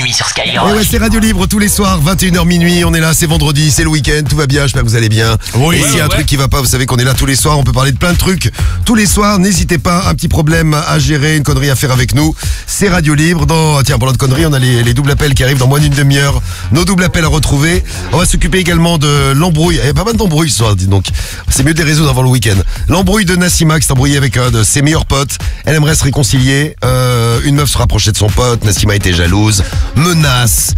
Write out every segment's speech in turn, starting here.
minuit sur Skyrock. Ouais, c'est Radio Libre tous les soirs, 21h minuit, on est là, c'est vendredi, c'est le week-end, tout va bien, j'espère que vous allez bien. Oui, et s'il y a un truc qui va pas, vous savez qu'on est là tous les soirs, on peut parler de plein de trucs. Tous les soirs, n'hésitez pas, un petit problème à gérer, une connerie à faire avec nous, c'est Radio Libre. Tiens, pour notre connerie, on a les doubles appels qui arrivent dans moins d'une demi-heure, nos doubles appels à retrouver. On va s'occuper également de l'embrouille, il y a pas mal d'embrouilles ce soir, dis donc. C'est mieux de les résoudre avant le week-end. L'embrouille de Nassima qui s'est embrouillée avec un de ses meilleurs potes, elle aimerait se réconcilier, une meuf se rapprochait de son pote, Nassima était jalouse, menace,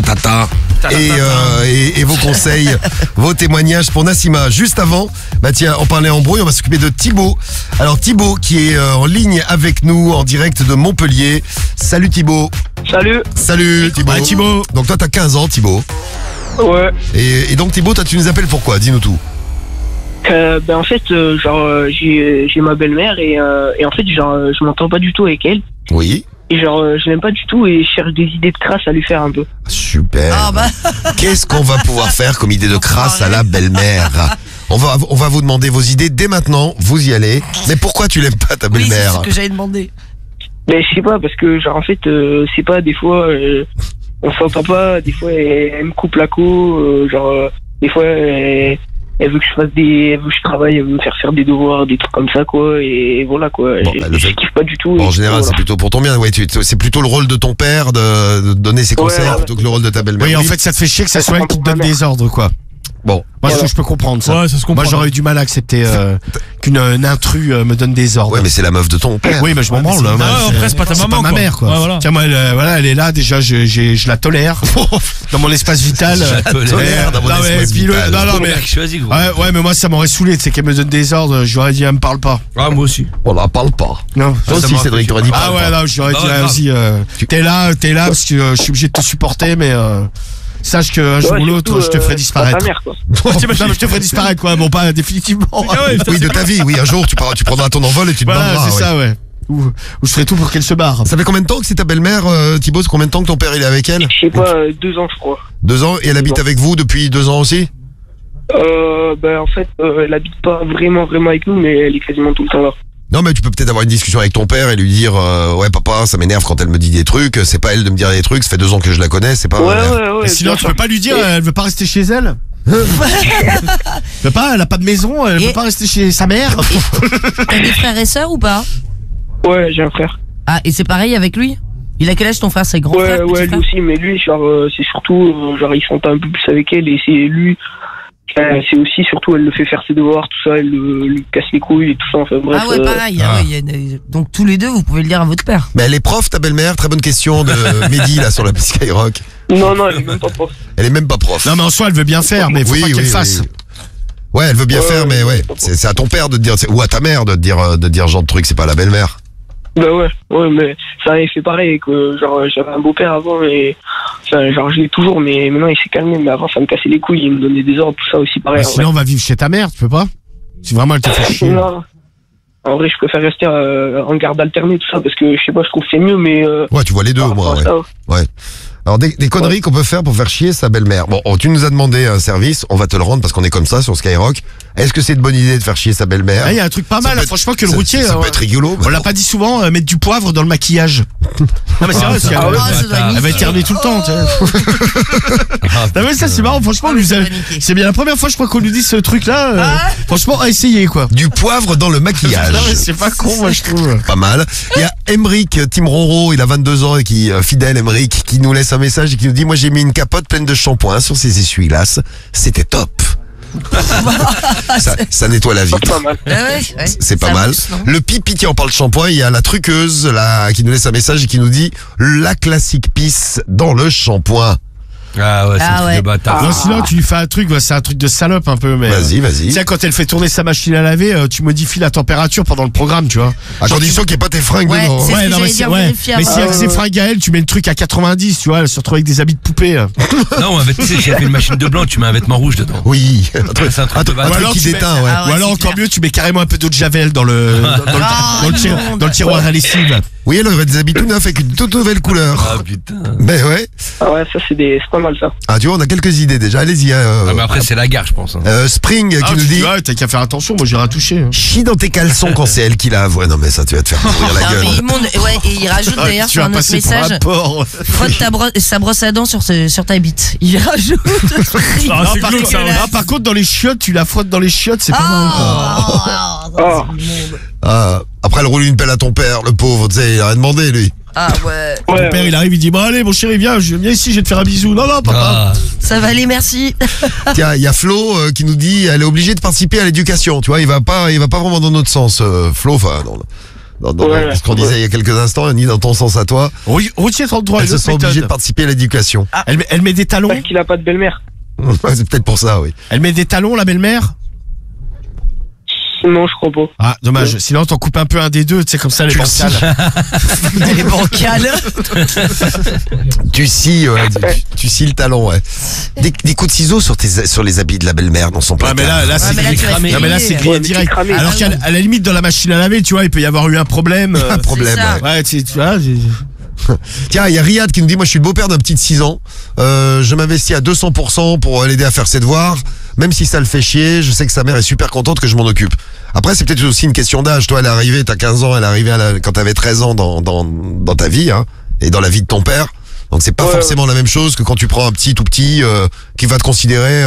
et vos conseils, vos témoignages pour Nassima. Juste avant, tiens, on parlait embrouille, on va s'occuper de Thibaut. Alors Thibaut qui est en ligne avec nous en direct de Montpellier. Salut Thibaut. Salut Thibaut. Ouais, Thibaut. Donc toi t'as 15 ans Thibaut. Ouais. Et donc Thibaut, toi tu nous appelles pourquoi? Dis-nous tout. En fait, j'ai ma belle-mère et en fait, je m'entends pas du tout avec elle. Oui. Et je l'aime pas du tout et je cherche des idées de crasse à lui faire un peu. Super. Ah bah. Qu'est-ce qu'on va pouvoir faire comme idée de crasse à la belle-mère? On va vous demander vos idées dès maintenant, vous y allez. Mais pourquoi tu l'aimes pas ta Oui, c'est belle-mère? ce que j'allais demander. Mais je sais pas, parce que en fait, c'est pas, des fois, on s'entend pas, des fois, elle me coupe la co, des fois, elle veut que elle veut que je travaille, elle veut me faire des devoirs, des trucs comme ça, quoi, et voilà, quoi. Bon, Je kiffe pas du tout. En général, voilà. c'est plutôt pour ton bien. Ouais, c'est plutôt le rôle de ton père de donner ses conseils ouais. plutôt que le rôle de ta belle-mère. Oui, en fait, ça te fait chier que ça soit elle qui te donne des ordres, quoi. Bon. Moi, je peux comprendre ça. Ouais, ça se comprend. Moi, j'aurais eu du mal à accepter qu'une intrus me donne des ordres. Ouais, mais c'est la meuf de ton père. Oui, mais je m'en branle. Ah ouais, après, c'est pas ta maman, ma quoi. mère, quoi. Ouais, voilà. Tiens, moi, elle est là, déjà, je la tolère dans mon espace vital. tolère dans mon espace vital. Non, mais. Choisis, gros. Ouais, mais moi, ça m'aurait saoulé, c'est qu'elle me donne des ordres. J'aurais dit, elle me parle pas. Ah, moi aussi. On n'en parle pas. Non. Toi aussi, Cédric, t'aurais dit Ah parle ouais, pas. là, j'aurais dit, grave. vas-y, t'es là, parce que je suis obligé de te supporter, mais sache qu'un jour ou l'autre, je te ferai disparaître. Ta mère, quoi. Non, mais je te ferai disparaître, quoi. Bon, pas définitivement. Oui, de ta vie, oui. Un jour, tu prendras ton envol et tu te Voilà, barreras. c'est ça, ouais. Ou je ferai tout pour qu'elle se barre. Ça fait combien de temps que c'est ta belle-mère, Thibaut? C'est combien de temps que ton père il est avec elle? Je sais pas, 2 ans, je crois. 2 ans, et elle habite avec vous depuis 2 ans aussi? En fait, elle habite pas vraiment avec nous, mais elle est quasiment tout le temps là. Non, mais tu peux peut-être avoir une discussion avec ton père et lui dire ouais papa, ça m'énerve quand elle me dit des trucs, c'est pas elle de me dire des trucs, ça fait 2 ans que je la connais, c'est pas Ouais. Sinon, bien tu sûr. peux pas lui dire, elle veut pas rester chez elle? Elle a pas de maison, elle Et- veut pas rester chez sa mère. T'as des frères et sœurs ou pas? Ouais, j'ai un frère. Ah, et c'est pareil avec lui? Il a quel âge ton frère? C'est grand frère? Ouais, petit lui frère aussi, mais lui, c'est surtout, il s'entend un peu plus avec elle et c'est lui. C'est aussi, surtout, elle le fait faire ses devoirs, tout ça, elle lui casse les couilles et tout ça, enfin bref. Ah ouais, pareil. Ah ouais, donc tous les deux, vous pouvez le dire à votre père. Mais elle est prof ta belle-mère? Très bonne question de Mehdi là sur la piste Skyrock. Non, elle est même pas prof. Elle est même pas prof. Non, mais en soi, elle veut bien faire, mais faut pas qu'elle fasse. Ouais, elle veut bien Ouais, faire, mais ouais, c'est à ton père de te dire, ou à ta mère de te dire ce genre de truc, c'est pas à la belle-mère. Bah ouais, mais ça avait fait pareil, que j'avais un beau-père avant et je l'ai toujours, mais maintenant il s'est calmé, mais avant ça me cassait les couilles, il me donnait des ordres, tout ça aussi pareil. Bah, sinon, on va vivre chez ta mère, tu peux pas? Si vraiment elle te fait chier. Non. En vrai, je préfère rester en garde alternée, tout ça, parce que je sais pas, je trouve que c'est mieux, mais. Ouais, tu vois les deux, par moi. rapport à Ouais. ça, Ouais. Alors des conneries qu'on peut faire pour faire chier sa belle-mère. Bon, tu nous as demandé un service, on va te le rendre parce qu'on est comme ça sur Skyrock. Est-ce que c'est une bonne idée de faire chier sa belle-mère? Il y a un truc pas mal, peut être- franchement, que le ça- routier. ça peut être rigolo. On l'a pas dit souvent, mettre du poivre dans le maquillage. Non, mais c'est vrai, parce qu'elle Ah, ça doit elle va niquer. éternuer tout le temps, tu sais. Non, mais ça, c'est marrant, franchement, Oh, mais nous ça a- va niquer. c'est bien la première fois, je crois, qu'on nous dit ce truc-là. Franchement, à essayer, quoi. Du poivre dans le maquillage. Non, mais c'est pas con, moi, je trouve. Pas mal. Il y a Emeric Timroro, il a 22 ans et qui fidèle Emeric, qui nous laisse un message et qui nous dit moi j'ai mis une capote pleine de shampoing sur ses essuie-glaces, c'était top. ça nettoie la vitre. pas mal. Ah ouais, C'est pas Ça mal. mousse, non Le pipi, tiens, on parle shampoing, il y a la truqueuse là, qui nous laisse un message et qui nous dit la classique pisse dans le shampoing. Ah ouais, c'est Ah un truc ouais. de bâtard. Non, sinon, tu lui fais un truc, c'est un truc de salope un peu, mais. Vas-y. Tiens, quand elle fait tourner sa machine à laver, tu modifies la température pendant le programme, tu vois. À condition qu'il n'y ait pas tes fringues Ouais, dedans. c'est ce que non, mais j'allais dire, ouais. vérifier Mais avant. si avec ses fringues à elle, tu mets le truc à 90, tu vois, elle se retrouve avec des habits de poupée. Non, tu sais, si elle fait une machine de blanc, tu mets un vêtement rouge dedans. Oui. C'est un truc de Un truc bâtard. qui tu mets- déteint, ouais. Ah ouais, Ou alors c'est encore clair. mieux, tu mets carrément un peu d'eau de javel dans le dans le tiroir à lessive. Oui, elle aurait des habits tout neufs avec une toute nouvelle couleur. Ah putain. Ben ouais. Ah ouais, ça c'est pas mal ça. Ah, tu vois, on a quelques idées déjà. Allez-y. Ah, mais après, c'est la gare, je pense. Hein. Spring qui Ah, nous dit ouais, t'as qu'à faire attention, moi j'irai toucher. Hein. chie dans tes caleçons quand c'est elle qui l'a. Ouais, non, mais ça, tu vas te faire pourrir la Non, gueule. mais immonde. Ouais, et il rajoute d'ailleurs tu sur vas un autre passer pour un message porc. frotte sa brosse à dents sur ta bite. Il rajoute. Non, c'est par, glauque, contre, ça, ouais. par contre, dans les chiottes, tu la frottes dans les chiottes, c'est pas mal. Ah, c'est immonde. Après, elle roule une pelle à ton père, le pauvre, tu sais, il a rien demandé, lui. Ah ouais. Ton père, il arrive, il dit bon allez, mon chéri, viens ici, je vais te faire un bisou. Non, non, papa. Ah. Ça va aller, merci. Tiens, il y a Flo qui nous dit elle est obligée de participer à l'éducation. Tu vois, il va pas vraiment dans notre sens, Flo. Enfin, dans ce qu'on disait il y a quelques instants, ni dans ton sens à toi. Routier 33, Elle se sent obligée de participer à l'éducation. Elle met des talons. Parce qu'il a pas de belle-mère. C'est peut-être pour ça, oui. Elle met des talons, la belle-mère. Non, je crois pas. Ah, dommage. Sinon, t'en coupes un peu un des deux, tu sais, comme ça, les bancales. Elle est bancale. Tu scies le talon, ouais. Des coups de ciseaux sur les habits de la belle-mère dans son placard. mais là, c'est mais là, tu vas cramé. Non, mais là, c'est grillé Ouais, mais direct. c'est cramé. Alors qu'à la limite, dans la machine à laver, tu vois, il peut y avoir eu un problème. Un problème, ça. ouais. Ouais, tu vois. Tiens, il y a Riyad qui nous dit moi je suis le beau-père d'un petit de 6 ans. Je m'investis à 200% pour l'aider à faire ses devoirs. Même si ça le fait chier, je sais que sa mère est super contente que je m'en occupe. Après, c'est peut-être aussi une question d'âge. Toi, elle est arrivée, t'as 15 ans, elle est arrivée quand t'avais 13 ans dans ta vie, hein, et dans la vie de ton père. Donc c'est pas forcément la même chose que quand tu prends un petit tout petit qui va te considérer.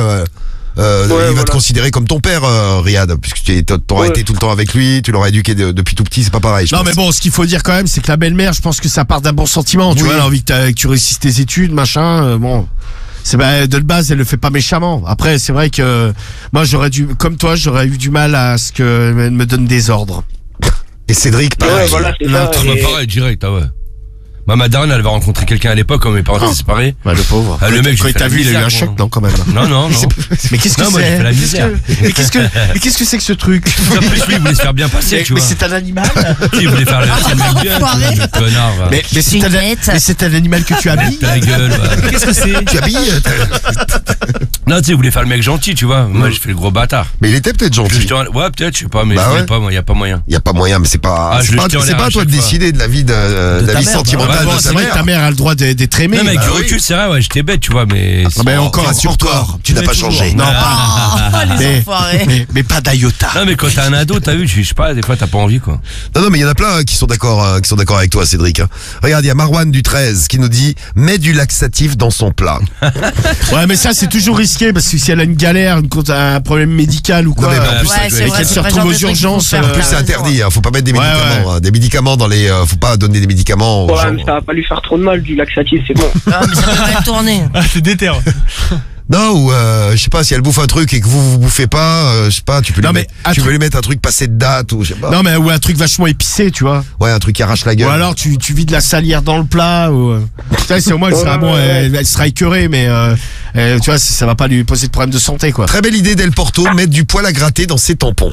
Il va te considérer comme ton père, Riyad, puisque t'auras été tout le temps avec lui, tu l'auras éduqué depuis tout petit, c'est pas pareil. Non, mais bon, ce qu'il faut dire quand même, c'est que la belle-mère, je pense que ça part d'un bon sentiment. Tu Oui. vois, elle a envie que tu réussisses tes études, machin. Bon. De base, elle le fait pas méchamment. Après, c'est vrai que moi, comme toi, j'aurais eu du mal à ce qu'elle me donne des ordres. Et Cédric, pareil. Ouais, voilà, c'est ça. Ah, bah, et- pareil, direct, ah ouais. Bah, ma daronne, elle avait rencontré quelqu'un à l'époque, quand mes parents étaient séparés. Bah, le pauvre. Ah, le mec, quand j'ai il fait t'a la vu, il a eu misère, un choc, moi. non, quand même. Non, non, non. Mais qu'est-ce que Non, moi, j'ai fait la misère. Mais qu'est-ce que c'est que ce truc? En plus, lui, il voulait se faire bien passer, tu Mais vois. c'est un animal. Il voulait faire le mec bien, Enfoiré. le connard, va. Mais C'est une bête. c'est un animal que tu habilles. Ta gueule, va. Qu'est-ce que c'est? Tu habilles Non, tu sais, il voulait faire le mec gentil, tu vois. Moi, j'ai fait le gros bâtard. Mais il était peut-être Je le gentil. jetais ouais, peut-être, je sais pas, mais Bah je voulais ouais. pas, moi, y a pas moyen. Il y a pas moyen, mais c'est pas Ah, je c'est le pas, jetais en c'est l'air pas à à toi de chaque fois. décider de la vie de la ta vie mère, sentimentale bah, de ouais, sa C'est vrai que ta mère. mère a le droit d'être aimée. Non, mais avec bah du oui. recul, c'est vrai, ouais, j'étais bête, tu vois, mais. Ah, mais encore Rassure-toi, tu n'as pas changé. Non, Oh, les enfoirés. mais pas d'Ayota. Non, mais quand t'es un ado, t'as vu, je sais pas, des fois, t'as pas envie, quoi. Non, mais il y en a plein qui sont d'accord avec toi, Cédric. hein. Regarde, il y a Marwan du 13 qui nous dit mets du laxatif dans son plat. Ouais, mais ça, c'est toujours risqué parce que si elle a une galère, un problème médical ou quoi, Non, mais en plus, Ouais, c'est et vrai, qu'elle c'est se pas le retrouve genre aux de truc qu'il faut urgences, faire. En plus, c'est T'as raison. interdit. Faut pas mettre des Ouais, médicaments. hein. Des médicaments faut pas donner des médicaments aux Ouais, gens. mais ça va pas lui faire trop de mal, du laxatif, c'est bon. Ah, mais ça peut mal tourner. c'est déter. Non, ou je sais pas, si elle bouffe un truc et que vous bouffez pas, je sais pas, tu peux Non, lui mais mettre, un tu veux truc- lui mettre un truc passé de date ou je sais pas. Non, mais ou un truc vachement épicé, tu vois. Ouais, un truc qui arrache la Ou gueule. alors tu vides la salière dans le plat. Ou... Tu vois, c'est au moins elle sera bon, elle sera écœurée, mais tu vois, ça va pas lui poser de problème de santé, quoi. Très belle idée d'El Porto, mettre du poil à gratter dans ses tampons.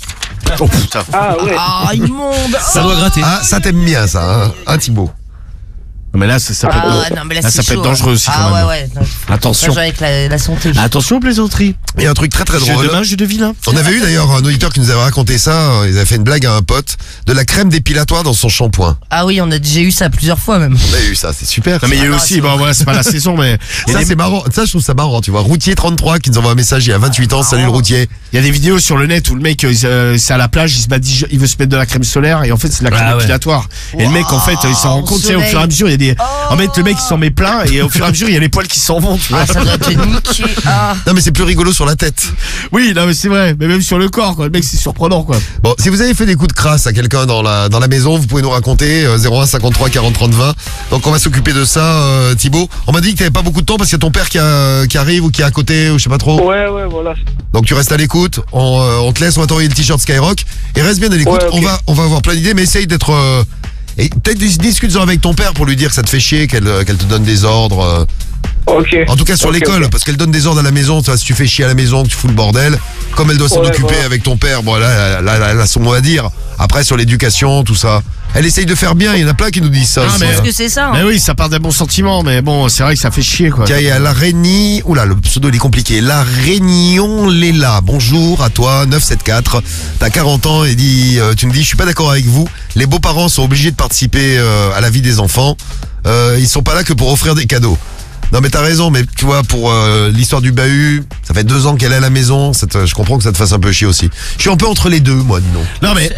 Oh putain. Ah ouais. Ah, immonde. Ça doit gratter. Ah, ça t'aime bien ça, hein, Thibaut. Non, mais là, ça peut Ah, être, non, mais là, là, c'est ça peut être chaud, dangereux hein. aussi, quand Ah, même. ouais, ouais. Non, faut Attention. pas jouer avec la santé. Attention, plaisanterie. Il y a un truc très très Jeu drôle. de main, jeu de vilain. On avait eu d'ailleurs un auditeur qui nous avait raconté ça, ils avaient fait une blague à un pote, de la crème dépilatoire dans son shampoing. Ah oui, on a déjà eu ça plusieurs fois même. On a eu ça, c'est super. Non, mais il y a eu non, aussi, c'est- bon, voilà, c'est pas la saison, mais Ça c'est marrant, ça je trouve ça marrant, tu vois. Routier 33 qui nous envoie un message il y a 28 ans, salut le routier. il y a des vidéos sur le net où le mec, c'est à la plage, il se badigeonne, il veut se mettre de la crème solaire, et en fait, c'est de la crème Ah ouais. dépilatoire. Et le mec, en fait, il s'en rend au compte, tu sais, au soleil. fur et à mesure, il y a des, en fait, le mec, il s'en met plein, et au fur et à mesure, il y a les poils qui s'en vont, tu vois. Ah, ça doit te niquer. Ah. Non mais c'est plus rigolo sur la tête. Oui, non, mais c'est vrai, mais même sur le corps, quoi. Le mec, c'est surprenant, quoi. Bon, si vous avez fait des coups de crasse à quelqu'un dans la maison, vous pouvez nous raconter 01 53 40 30 20. Donc on va s'occuper de ça, Thibaut. On m'a dit que t'avais pas beaucoup de temps parce qu'il y a ton père qui arrive ou qui est à côté ou je sais pas trop. Ouais, voilà. Donc tu restes à l'écoute. On te laisse, on va t'envoyer le t-shirt Skyrock et reste bien à l'écoute. Ouais, ok. On va avoir plein d'idées, mais essaye d'être et peut-être discute-en avec ton père pour lui dire que ça te fait chier, qu'elle te donne des ordres. Ok. En tout cas sur Ok, l'école, ok. parce qu'elle donne des ordres à la maison. Tu vois, si tu fais chier à la maison, que tu fous le bordel, comme elle doit s'en Ouais, occuper voilà. avec ton père, bon là, elle a son mot à dire. Après sur l'éducation, tout ça, elle essaye de faire bien. Il y en a plein qui nous disent ça. Ah, aussi, mais- hein. Parce que c'est ça. Mais Hein. oui, ça part d'un bon sentiment, mais bon, c'est vrai que ça fait chier, quoi. Tiens, il y a la Rénie. Oula, le pseudo il est compliqué. La Réunion Léla. Bonjour à toi, 974. T'as 40 ans et tu me dis, je suis pas d'accord avec vous. Les beaux-parents sont obligés de participer à la vie des enfants. Ils sont pas là que pour offrir des cadeaux. Non mais t'as raison, mais tu vois, pour l'histoire du bahut, ça fait 2 ans qu'elle est à la maison, je comprends que ça te fasse un peu chier aussi. Je suis un peu entre les deux, moi, dis donc. Non mais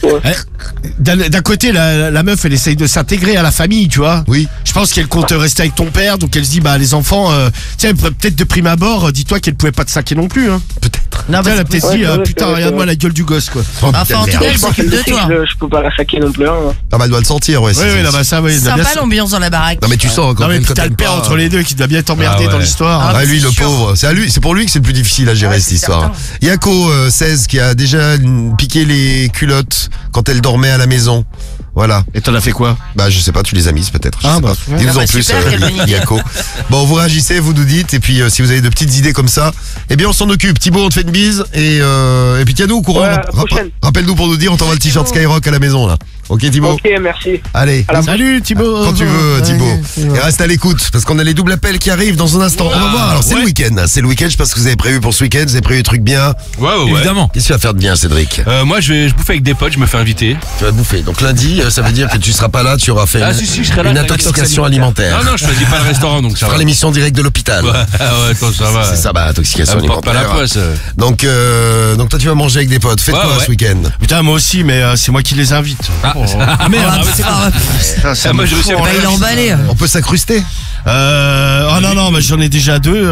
d'un côté la meuf elle essaye de s'intégrer à la famille, tu vois. Oui. Je pense qu'elle compte rester avec ton père, donc elle se dit bah les enfants, tiens peut-être de prime abord, dis-toi qu'elle pouvait pas te saquer non plus, hein. Peut-être. Non, Elle a peut-être dit putain regarde-moi la gueule du gosse quoi. Oh, Enfin, en tout cas, elle Je pense s'occupe de que toi. je peux pas la saquer non plus. Hein. Ah bah elle doit le sentir, ouais. Oui oui là bah ça oui. Sympa l'ambiance dans la baraque. Non mais tu sens quand Non mais même puis quand t'as le t'aimes père pas, entre les deux qui doit bien t'emmerder Ah ouais. dans l'histoire. Ah, Ah, lui, c'est le sûr. pauvre, c'est pour lui que c'est le plus difficile à gérer Ouais, cette c'est histoire. certain. Yako 16 qui a déjà piqué les culottes quand elle dormait à la maison. Voilà. Et t'en as fait quoi? Bah je sais pas, tu les as mises peut-être. Je Ah, sais bah, pas. ouais. Dis-nous Ah, en bah, plus, super, quelle bonne idée. Yako. Bon, vous réagissez, vous nous dites, et puis si vous avez de petites idées comme ça, eh bien on s'en occupe. Thibaut, on te fait une bise, et puis tiens-nous au courant. Ouais, à la prochaine. Rappelle-nous pour nous dire, on t'envoie le t-shirt Skyrock à la maison là. Ok Thibaut. Ok, merci. Allez. Salut Thibaut. Quand tu veux, Thibaut. Et reste à l'écoute, parce qu'on a les doubles appels qui arrivent dans un instant. On va voir. Alors, c'est le week-end. C'est le week-end. Je sais pas ce que vous avez prévu pour ce week-end. Vous avez prévu des trucs bien. Ouais. Évidemment. Qu'est-ce que tu vas faire de bien, Cédric? Moi, je bouffe avec des potes, je me fais inviter. Tu vas bouffer. Donc, lundi, ça veut dire que tu seras pas là. Tu auras fait Ah, si, je serai là. une avec intoxication un alimentaire. Non, je choisis pas le restaurant, donc Tu ça feras va. l'émission directe de l'hôpital. Ouais, attends, ça va. C'est ça, bah, intoxication Ça me porte pas la alimentaire. poisse. Donc toi, tu vas manger avec des potes. Faites Ouais, quoi ouais. ce week-end? Putain moi aussi mais c'est moi qui les invite. Ah merde, Ah, c'est pas grave. Putain, ça moi me j'ai réussi à Bah, il est emballé. On peut s'incruster? oh non mais j'en ai déjà 2.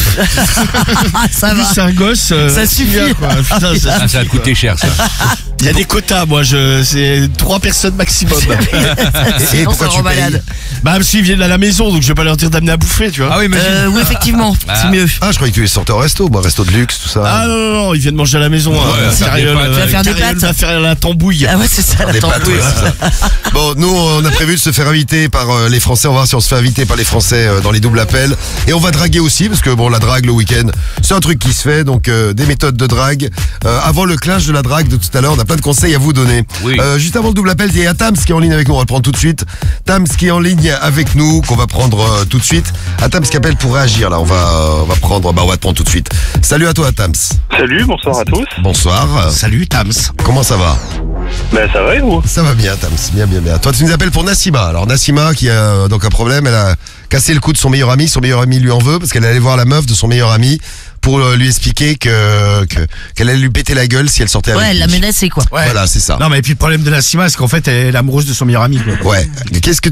Ah, ça va. Plus un gosse. Ça suffit. bien, quoi. Putain, Ah, ça va te coûter cher, ça. Il y a des quotas, moi, c'est 3 personnes maximum. Et Sinon, pourquoi ça tu rend payes? malade. Bah, parce qu'ils viennent à la maison, donc je vais pas leur dire d'amener à bouffer, tu vois. Ah oui, imagine. Oui, effectivement, c'est mieux. Ah, je croyais que tu sortais au resto, moi, resto de luxe, tout ça. Ah non, ils viennent manger à la maison. faire des Cariole, pâtes. Tu vas faire des Cariole pâtes. va faire la tambouille. Ah ouais, c'est ça, la Des pâtes, tambouille. ouais, c'est ça. Bon, nous, on a prévu de se faire inviter par les Français. On va voir si on se fait inviter par les Français dans les doubles appels. Et on va draguer aussi, parce que bon, la drague le week-end, c'est un truc qui se fait. Donc, des méthodes de drague. Avant le clash de la drague de tout à l'heure, on a plein de conseils à vous donner. Oui. Juste avant le double appel, il y a Tams qui est en ligne avec nous. On va le prendre tout de suite. Tams qui est en ligne avec nous, qu'on va prendre tout de suite. Tams qui appelle pour réagir. Là, on va te prendre tout de suite. Salut à toi, Tams. Salut, bonsoir à tous. Bonsoir. Salut, Tams. Comment ça va? Ben ça va et vous? Ça va bien, Tams. Bien. Toi, tu nous appelles pour Nassima. Alors, Nassima, qui a donc un problème, elle a cassé le cou de son meilleur ami. Son meilleur ami lui en veut parce qu'elle allait voir la meuf de son meilleur ami pour lui expliquer qu'elle allait lui péter la gueule si elle sortait avec Ouais, elle lui. l'a menacé, quoi. Voilà, c'est ça. Non, mais puis le problème de Nassima, c'est qu'en fait, elle est amoureuse de son meilleur ami, quoi. Ouais. Qu'est-ce que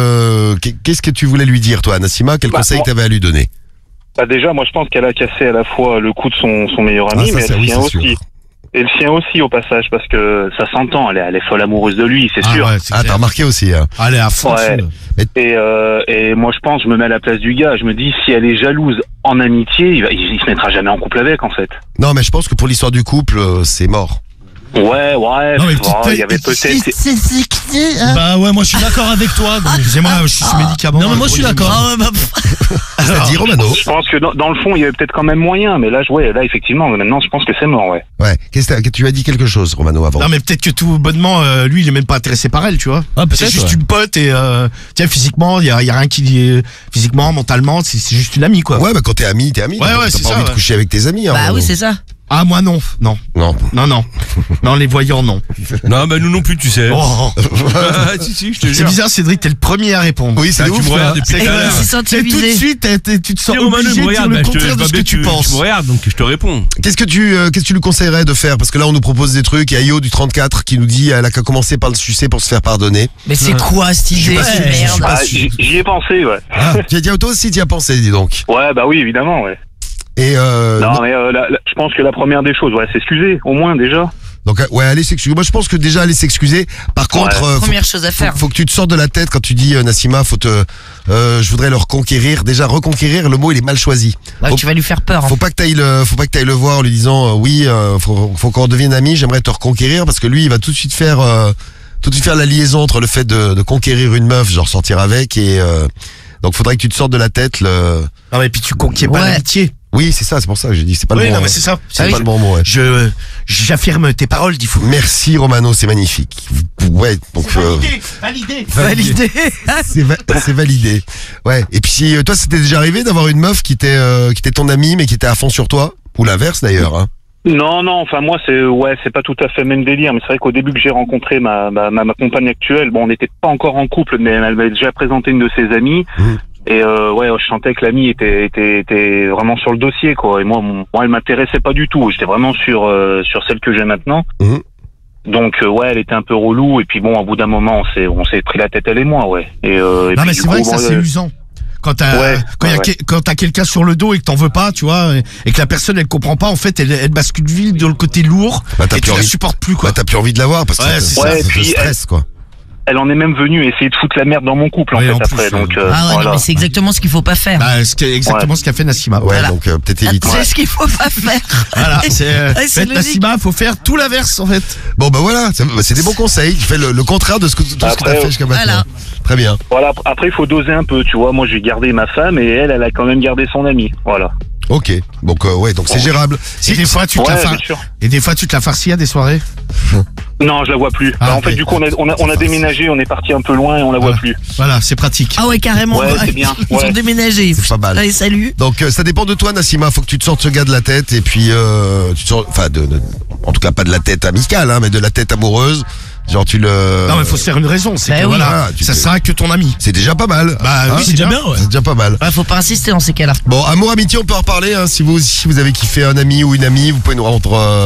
tu voulais lui dire, toi, Nassima? Quel conseil moi- t'avais à lui donner? Bah déjà, moi je pense qu'elle a cassé à la fois le cou de son meilleur ami, Ah, ça, mais c'est- le oui, sien c'est sûr. aussi. Et le sien aussi au passage, parce que ça s'entend, elle est folle amoureuse de lui, c'est sûr. ouais, c'est Ah, clair. t'as remarqué aussi, hein. Elle est à fond Ouais. dessus. Et moi je pense, je me mets à la place du gars, je me dis si elle est jalouse en amitié, il se mettra jamais en couple avec en fait. Non, mais je pense que pour l'histoire du couple, c'est mort. Ouais, Non, mais petite il y avait peut-être... Bah ouais, moi je suis d'accord avec toi. gros. Excusez-moi, je suis sous médicament. Non mais moi je suis d'accord. Ah ouais, bah, Ça dit, Romano. Je pense que dans le fond, il y avait peut-être quand même moyen, mais là effectivement, maintenant je pense que c'est mort, ouais. Ouais. Que tu as dit quelque chose, Romano, avant? Non, mais peut-être que tout bonnement, lui, il est même pas intéressé par elle, tu vois. Ah, peut-être, C'est juste ouais. une pote et, tiens, physiquement, il y a rien qui dit, physiquement, mentalement, c'est juste une amie, quoi. Ouais, bah quand t'es ami, t'es ami. Ouais, T'as ouais, pas c'est envie ça, de ouais. coucher avec tes amis, hein, bah Romano. oui, c'est ça. Ah, moi, non. Non. Non. Non, les voyants, non. Non, bah nous non plus, tu sais. Oh. Ah, si, je te C'est jure. bizarre, Cédric, t'es le premier à répondre. Oui, c'est Ah, de tu ouf, me regardes là. depuis Et tout à il l'heure. s'est senti C'est tout de visé. suite, tu te sens Si Romano obligé me de dire regarde, le bah, je contraire de vois ce bien que tu penses. me regardes, donc je te réponds. Qu'est-ce que tu lui conseillerais de faire? Parce que là, on nous propose des trucs. Il y a Io du 34 qui nous dit elle a qu'à commencer par le sucer pour se faire pardonner. Mais c'est quoi cette idée pas sûr, de je suis merde? pas Ah, sûr. j'y ai pensé, ouais. Ah, toi aussi, tu y as pensé, dis donc. Ouais, bah oui, évidemment, ouais. Et Non, mais je pense que la première des choses, ouais, s'excuser, au moins déjà. donc ouais, allez s'excuser. Moi, je pense que déjà aller s'excuser. Par contre, Première chose à faire. faut que tu te sortes de la tête quand tu dis Nassima, je voudrais le reconquérir. Déjà reconquérir, le mot il est mal choisi. Ouais, Faut- tu vas lui faire peur. hein. Faut pas que t'ailles le voir en lui disant oui, faut qu'on devienne amis. J'aimerais te reconquérir parce que lui, il va tout de suite faire la liaison entre le fait de conquérir une meuf, genre sortir avec et donc faudrait que tu te sortes de la tête Non, mais puis tu conquiers pas Ouais. l'amitié. Oui, c'est ça, c'est pour ça que j'ai dit c'est pas le Oui, bon. non, mais c'est ça. C'est Ah oui. pas le bon mot. Ouais. J'affirme tes paroles, dit fou. Merci Romano, c'est magnifique. Ouais, donc Validé. Validé. c'est validé. Ouais. Et puis toi, c'était déjà arrivé d'avoir une meuf qui était ton amie mais qui était à fond sur toi ou l'inverse d'ailleurs. Hein. Non, enfin moi c'est pas tout à fait le même délire, mais c'est vrai qu'au début que j'ai rencontré ma compagne actuelle, bon on n'était pas encore en couple, mais elle m'avait déjà présenté une de ses amies. Et ouais, je sentais que l'amie était vraiment sur le dossier, quoi. Et moi, elle m'intéressait pas du tout. J'étais vraiment sur celle que j'ai maintenant. Mhm. Donc ouais, elle était un peu relou. Et puis bon, au bout d'un moment, on s'est pris la tête, elle et moi, ouais. Et Non, puis, mais du c'est vrai coup, que ça, c'est usant. Quand t'as quelqu'un sur le dos et que t'en veux pas, tu vois, et que la personne, elle comprend pas, en fait, elle bascule vite dans le côté lourd, Bah, t'as et plus tu la envie- supportes plus, quoi. Bah, t'as plus envie de la voir parce que Ouais, ça, c'est ça. ça Ouais, te puis stresse, quoi. elle en est même venue essayer de foutre la merde dans mon couple, en Ouais, fait, en plus, après. Donc Ah ouais, voilà. non, mais c'est exactement ce qu'il faut pas faire. Bah, c'est exactement ce qu'a fait Nassima. Ouais, Voilà. donc peut-être éviter. C'est ce qu'il faut pas faire. Voilà, c'est Ouais, c'est faites logique. Nassima, faut faire tout l'inverse, en fait. Bon, bah voilà, c'est des bons conseils. Tu fais le contraire de ce que t'as Après, fait jusqu'à maintenant. voilà. Très bien. Voilà. Après, il faut doser un peu, tu vois. Moi, j'ai gardé ma femme et elle a quand même gardé son ami. Voilà. Ok. Donc, ouais, donc c'est gérable. Et des fois, tu te Ouais, la bien sûr. Et des fois, tu te la farcis à des soirées. Non, je la vois plus. Ah, En fait, ok. du coup, on a déménagé, on est parti un peu loin et on la voit Voilà. plus. Voilà, c'est pratique. Ah ouais, carrément. Ouais, c'est bien, Ils ouais. ont déménagé. C'est pas mal. Allez, salut. Donc ça dépend de toi, Nassima. Faut que tu te sortes ce gars de la tête et puis tu te sors, enfin en tout cas pas de la tête amicale, hein, mais de la tête amoureuse. Genre tu le. Non, mais faut se faire une raison. C'est Bah que oui. voilà, Tu ça te- sera que ton ami. C'est déjà pas mal. Bah oui, C'est déjà bien, ouais. C'est déjà pas mal. Ouais, faut pas insister dans ces cas-là. Bon, amour, amitié, on peut en reparler. Hein, si vous avez kiffé un ami ou une amie, vous pouvez nous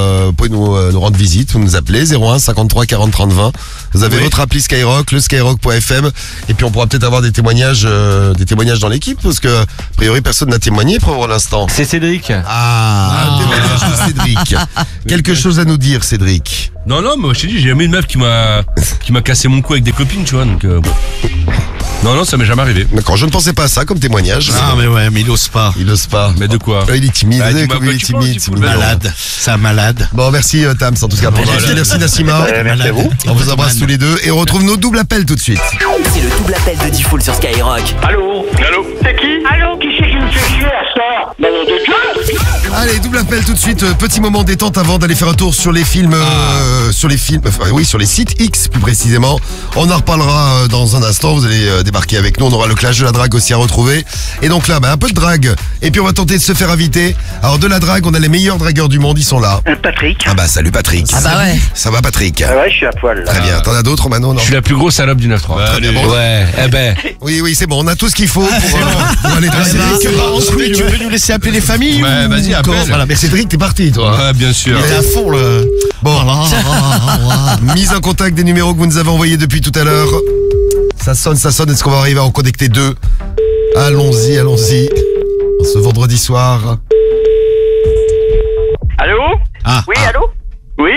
rendre visite, vous nous appelez 01 53 40 30 20. Vous avez votre appli Skyrock, le skyrock.fm, et puis on pourra peut-être avoir des témoignages dans l'équipe, parce que a priori personne n'a témoigné pour l'instant. C'est Cédric. Ah, témoignage de Cédric. Quelque chose à nous dire, Cédric? Non, moi je t'ai dit, j'ai jamais une meuf qui m'a cassé mon cou avec des copines, tu vois, donc bon. Non, ça m'est jamais arrivé. D'accord, je ne pensais pas à ça comme témoignage. Ah, mais ouais, mais il ose pas. Il ose pas. Mais de quoi? Il est timide, Bah, vous savez dis-moi comme il quoi est tu penses, timide. tu c'est fous le mignon. Malade. C'est un malade. Bon, merci Tams en tout cas pour Voilà. merci Nassima. Merci à vous. On vous embrasse tous les deux et on retrouve nos doubles appels tout de suite. C'est le double appel de Diffoul sur Skyrock. Allô? C'est qui? Allô, qui c'est qui me fait chier à ça? Ben, on te dit. Allez, double appel tout de suite. Petit moment détente avant d'aller faire un tour sur les films, sur les sites X plus précisément. On en reparlera dans un instant. Vous allez débarquer avec nous. On aura le clash de la drague aussi à retrouver. Et donc là, un peu de drague. Et puis on va tenter de se faire inviter. Alors de la drague, on a les meilleurs dragueurs du monde. Ils sont là. Patrick. Ah bah salut Patrick. Ah bah ouais. Ça va Patrick? Ouais, je suis à poil là. Très bien. T'en as d'autres, Mano? Non. Je suis la plus grosse salope du 9-3. Très bien, bon. Ouais, Oui, c'est bon. On a tout ce qu'il faut pour aller draguer. Ensuite, tu peux nous laisser appeler les familles? Ouais, ou vas-y, appelle. comment? Voilà, merci. Cédric, t'es parti, toi. Ouais, bien sûr. Il est à fond, le. Bon, mise en contact des numéros que vous nous avez envoyés depuis tout à l'heure. Ça sonne. Est-ce qu'on va arriver à en connecter deux? Allons-y. Ce vendredi soir. Allô? Ah, Oui, allô? Oui?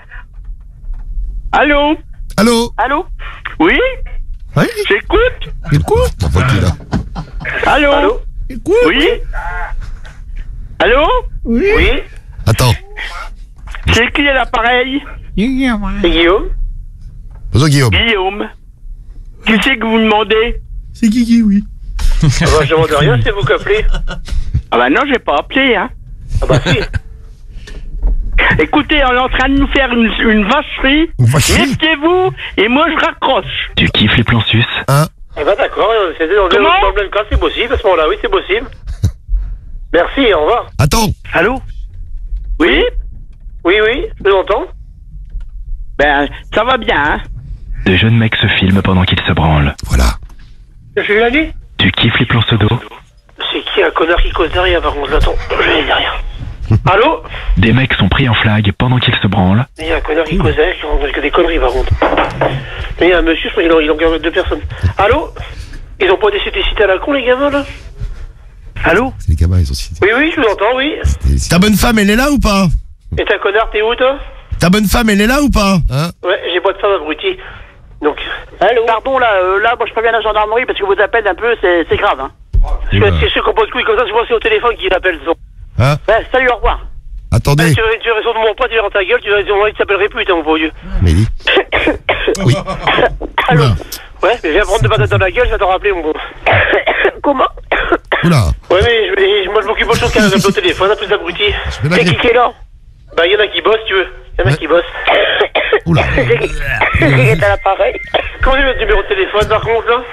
Allô? Allô? Allô? Oui? Oui? J'écoute? Écoute. On voit qui, là. Allô? Écoute. Oui? Allô? Oui. Oui? Attends. C'est qui à l'appareil? C'est Guillaume? Bonjour Guillaume. Guillaume. Qui c'est que vous demandez? C'est Guigui, oui. Ah bah, je demande rien, c'est vous qui appelez. Ah bah non, j'ai pas appelé, hein. Ah bah si. Écoutez, on est en train de nous faire une vacherie. Une vacherie? Méfiez-vous, et moi je raccroche. Tu kiffes les plans sus? Eh ben d'accord, c'était dans le même cas, c'est possible, à ce moment-là, oui, c'est possible. Merci, au revoir. Attends. Allô? Oui? Oui, je vous entends. Ben, ça va bien, hein? De jeunes mecs se filment pendant qu'ils se branlent. Voilà. Je lui ai dit? Tu kiffes les plans pseudo? C'est qui un connard qui cause derrière, par contre, attends, je vais dire rien. Allô? Des mecs sont pris en flag pendant qu'ils se branlent. Il y a un connard qui cause derrière, qui rentre que des conneries, par contre. Il y a un monsieur, je crois qu'il en deux personnes. Allô? Ils ont pas décidé de citer à la con, les gamins, là? Allô? C'est les gamins, ils ont cité. Oui, je vous entends, oui. Ta bonne femme, elle est là ou pas? Et ta connard, t'es où, toi? Ta bonne femme, elle est là ou pas? Ouais, j'ai pas de femme abruti. Donc. Allô? Pardon, là, moi, je préviens la gendarmerie parce que vos appels un peu, c'est grave, hein. Parce que ceux qui ont pas de couilles comme ça, souvent c'est au téléphone qu'ils appellent. Hein? Ouais, salut, au revoir. Attendez. Tu raison de mon pote, il rentre ta gueule, tu vas dire, il t'appellerait plus, t'es mon beau vieux. Mélie. Oui. Allô? Ouais, mais viens prendre de patate dans la gueule, ça t'en rappeler, mon bon. Comment? Oula. Ouais, mais moi, je m'occupe autre chose qu'un appel au téléphone, un plus d'abruti. vais C'est qui est là? Bah, il y en a qui bossent, tu veux. Il y en a qui bossent. Oula. C'est qui est à l'appareil? Comment tu veux le numéro de téléphone, par contre, là?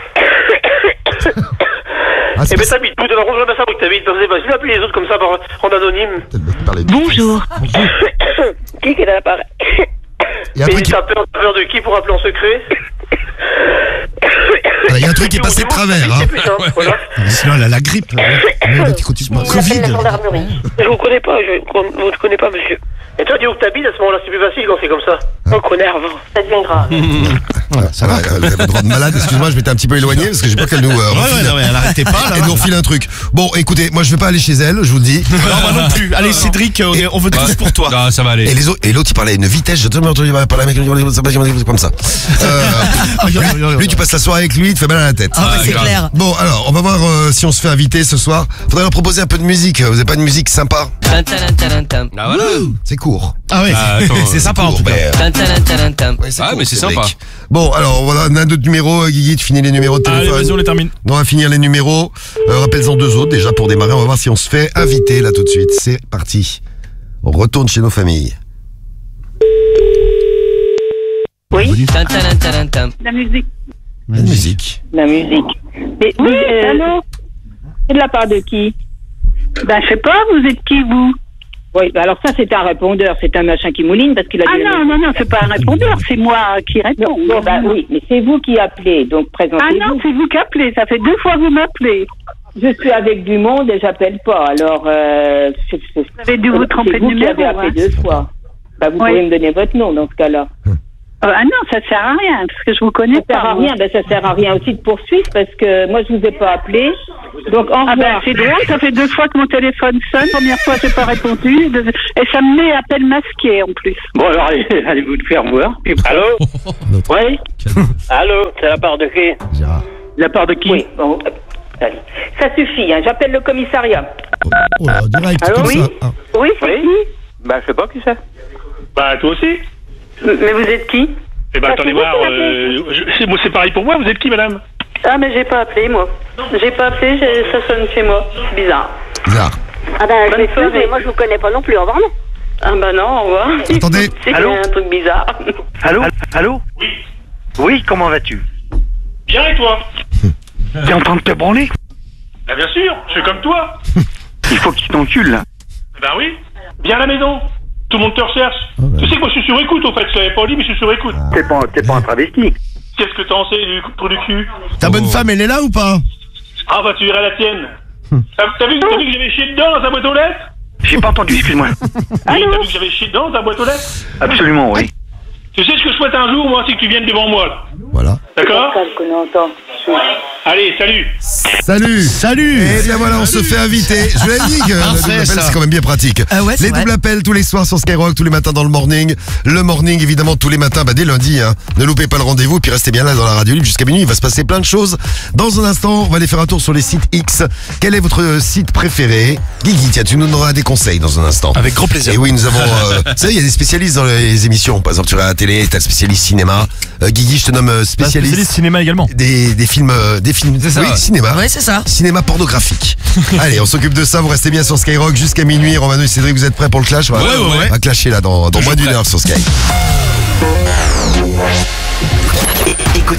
Ah, c'est Eh ben pas- t'habites où? T'en rends jamais ça où que t'habites, parce que c'est facile d'appeler les autres comme ça en anonyme. Parler de- Bonjour. Qui est à l'appareil? Il y a un Et truc qui- t'as peur de qui pour appeler en secret? Voilà, il y a un truc qui est passé de travers. Hein. C'est plus simple, voilà. Sinon, elle a la grippe. Merde, qui continue. Covid. La gendarmerie. Je vous connais pas, vous ne connais pas, monsieur. Et toi, dis où t'habites à ce moment-là, c'est plus facile quand c'est comme ça. Oh, connard, ça devient grave. Ça va, elle a le droit de malade, excuse-moi, je m'étais un petit peu éloigné parce que j'ai peur qu'elle nous refile. Ouais, elle arrêtait pas, là. Elle nous refile un truc. Bon, écoutez, moi je vais pas aller chez elle, je vous le dis. Non, moi non plus. Allez, Cédric, on veut tous pour toi. Non, ça va aller. Et l'autre il parlait à une vitesse, j'ai jamais entendu parler avec comme ça. Lui tu passes la soirée avec lui, il te fait mal à la tête. Ah ouais, c'est clair. Bon alors, on va voir si on se fait inviter ce soir. Faudrait leur proposer un peu de musique, vous avez pas de musique sympa? Ah voilà. C'est court. Ah ouais, c'est sympa en tout cas. Ouais, Ah, mais c'est sympa. Bon, alors voilà, on a d'autres numéros. Guigui, tu finis les numéros de téléphone. Allez, vas-y, on les termine. On va finir les numéros. Rappelle-en 2 autres déjà pour démarrer. On va voir si on se fait inviter là tout de suite. C'est parti. On retourne chez nos familles. Oui, La musique. La musique. la musique. Mais, Oui, allô? C'est de la part de qui? Ben, je sais pas, vous êtes qui, vous? Oui, bah alors ça c'est un répondeur, c'est un machin qui mouline parce qu'il a Ah dit... non, c'est pas un répondeur, c'est moi qui réponds. Non, bah oui, mais c'est vous qui appelez, donc Ah présentez-vous. non, c'est vous qui appelez, ça fait 2 fois que vous m'appelez. Je suis avec du monde et j'appelle pas, alors... Vous avez dû vous tromper de C'est vous qui numéro, avez appelé hein. 2 fois. Bah vous Oui. pouvez me donner votre nom dans ce cas-là. Ah non, ça sert à rien, parce que je vous connais Ça sert pas. à rien, ben ça sert à rien aussi de poursuivre parce que moi je vous ai pas appelé. Donc au Ah ben revoir. c'est drôle, ça fait 2 fois que mon téléphone sonne, première fois j'ai pas répondu, et ça me met appel masqué en plus. Bon, alors, allez vous le faire voir. Allô? Oui? Allô? C'est la part de qui? La part de qui? Oui, bon, allez. Ça suffit, hein, j'appelle le commissariat. Oh là, direct, Allô, comme oui? ça. Ah. Oui, c'est qui? Bah, je sais pas qui c'est. Bah, toi aussi? Mais vous êtes qui? Eh ben, Bah, attendez c'est vous voir, qui appelez. c'est pareil pour moi, vous êtes qui, madame? Ah mais j'ai pas appelé moi. J'ai pas appelé, ça sonne chez moi. C'est bizarre. Bizarre. Ah ben Bonne soirée. Moi je vous connais pas non plus, au revoir. Ah ben non, au revoir. Attendez. C'est qu'il y a un truc bizarre. Allô? Allô? Oui. Oui, comment vas-tu? Bien, et toi? T'es en train de te branler? Bah, bien sûr, je suis comme toi. Il faut qu'il t'encule, là. Bah oui. Viens à la maison. Tout le monde te recherche. Tu sais que moi, je suis sur écoute, en fait. Je l'avais pas dit, mais je suis sur écoute. T'es pas un travesti. Qu'est-ce que t'en sais du trou du cul? Ta bonne femme, elle est là ou pas? Ah, bah, tu verras la tienne. T'as vu que j'avais chié dedans dans ta boîte aux lettres? J'ai pas entendu, excuse-moi. Oui, t'as vu que j'avais chié dedans dans ta boîte aux lettres? Absolument, oui. Tu sais ce que je souhaite un jour, moi, c'est que tu viennes devant moi, là. Voilà. D'accord? Allez, salut. Salut. Et bien voilà, on se fait inviter. Je vous l'ai dit que le double appel, ça. c'est quand même bien pratique. Ah ouais, c'est Les vrai. doubles appels tous les soirs sur Skyrock, tous les matins dans le morning. Le morning, évidemment, tous les matins, dès lundi. Hein. Ne loupez pas le rendez-vous, puis restez bien là dans la radio libre jusqu'à minuit. Il va se passer plein de choses. Dans un instant, on va aller faire un tour sur les sites X. Quel est votre site préféré? Guigui, tiens, tu nous donneras des conseils dans un instant. Avec grand plaisir. Et oui, nous avons... vous savez, il y a des spécialistes dans les émissions. Par exemple, tu vas à la télé, t'as le spécialiste cinéma. Guigui, je te nomme spécialiste cinéma également. des films... C'est ça, oui, ouais. cinéma. Ouais, c'est ça. Cinéma pornographique. Allez, on s'occupe de ça. Vous restez bien sur Skyrock jusqu'à minuit. Romano et Cédric, vous êtes prêts pour le clash? Voilà. Ouais. On va clasher là dans moins d'une heure sur Sky. Écoutez